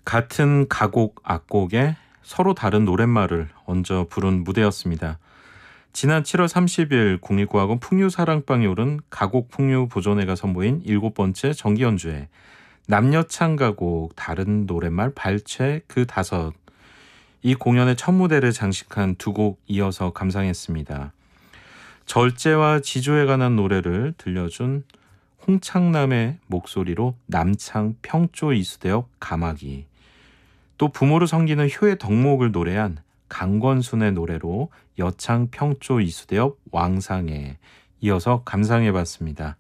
같은 가곡, 악곡에 서로 다른 노랫말을 얹어 부른 무대였습니다. 지난 7월 30일 국립국악원 풍류사랑방이 오른 가곡 풍류 보존회가 선보인 7번째 정기연주회 남녀창 가곡 다른 노랫말 발췌 그 다섯, 이 공연의 첫 무대를 장식한 두 곡 이어서 감상했습니다. 절제와 지조에 관한 노래를 들려준 홍창남의 목소리로 남창 평조 이수대역 가마기, 또 부모를 섬기는 효의 덕목을 노래한 강권순의 노래로 여창 평조 이수대역 왕상에 이어서 감상해봤습니다.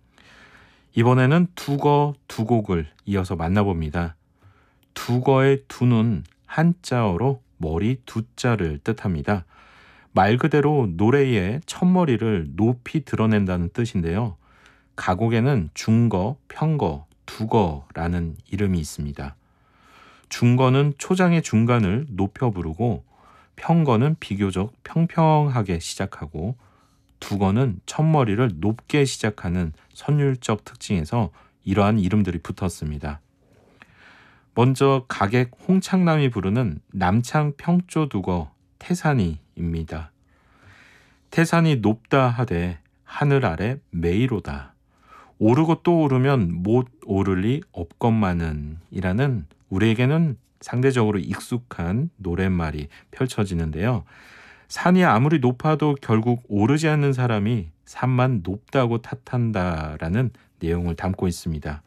이번에는 두거 두 곡을 이어서 만나봅니다. 두거의 두는 한자어로 머리 두자를 뜻합니다. 말 그대로 노래의 첫머리를 높이 드러낸다는 뜻인데요. 가곡에는 중거, 평거, 두거라는 이름이 있습니다. 중거는 초장의 중간을 높여 부르고, 평거는 비교적 평평하게 시작하고, 두거는 첫머리를 높게 시작하는 선율적 특징에서 이러한 이름들이 붙었습니다. 먼저 가객 홍창남이 부르는 남창 평조 두거 태산이입니다. 태산이 높다 하되 하늘 아래 매이로다. 오르고 또 오르면 못 오를리 없건만은 이라는 우리에게는 상대적으로 익숙한 노랫말이 펼쳐지는데요. 산이 아무리 높아도 결국 오르지 않는 사람이 산만 높다고 탓한다라는 내용을 담고 있습니다.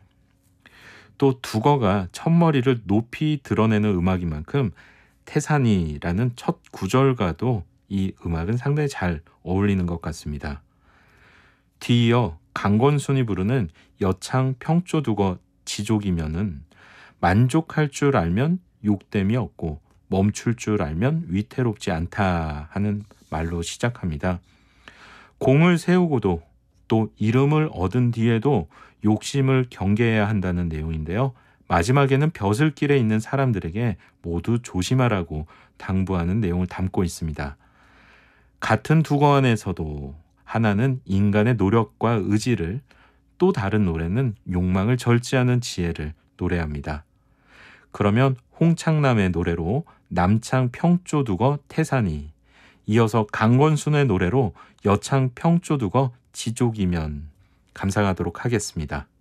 또 두거가 첫머리를 높이 드러내는 음악인 만큼 태산이라는 첫 구절과도 이 음악은 상당히 잘 어울리는 것 같습니다. 뒤이어 강권순이 부르는 여창 평조 두거 지족이면은 만족할 줄 알면 욕됨이 없고 멈출 줄 알면 위태롭지 않다 하는 말로 시작합니다. 공을 세우고도 또 이름을 얻은 뒤에도 욕심을 경계해야 한다는 내용인데요. 마지막에는 벼슬길에 있는 사람들에게 모두 조심하라고 당부하는 내용을 담고 있습니다. 같은 두거 안에서도 하나는 인간의 노력과 의지를, 또 다른 노래는 욕망을 절제하는 지혜를 노래합니다. 그러면 홍창남의 노래로 남창 평조 두거 태산이, 이어서 강권순의 노래로 여창 평조 두거 지족이면 감상하도록 하겠습니다.